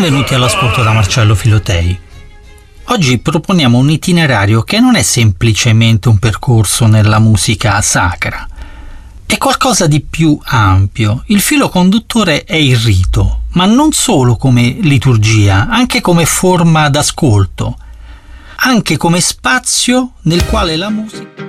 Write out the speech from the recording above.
Benvenuti all'ascolto da Marcello Filotei. Oggi proponiamo un itinerario che non è semplicemente un percorso nella musica sacra. È qualcosa di più ampio. Il filo conduttore è il rito, ma non solo come liturgia, anche come forma d'ascolto, anche come spazio nel quale la musica...